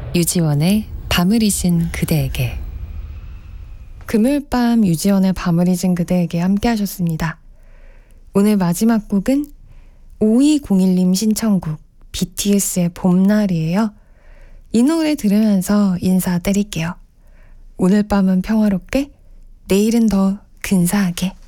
유지원의 밤을 잊은 그대에게. 금요일 밤 유지원의 밤을 잊은 그대에게 함께 하셨습니다. 오늘 마지막 곡은 5201님 신청곡 BTS의 봄날이에요. 이 노래 들으면서 인사드릴게요. 오늘 밤은 평화롭게, 내일은 더 근사하게.